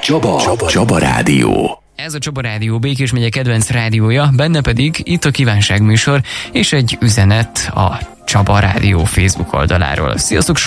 Csaba Rádió. Ez a Csaba Rádió, Békés megye kedvenc rádiója, benne pedig itt a kívánságműsor és egy üzenet a Csaba Rádió Facebook oldaláról. Sziasztok!